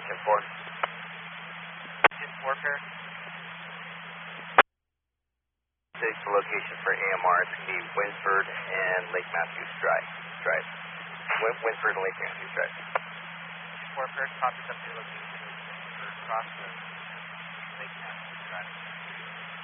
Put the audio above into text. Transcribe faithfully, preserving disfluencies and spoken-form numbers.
Mission four. Mission four, pair. Six, the location for A M R is going to be Winsford and Lake Matthews Drive. Drive. Win Winsford and Lake Matthews Drive. Mission four, pair, copy up the location. Winsford, cross the Lake Matthews Drive.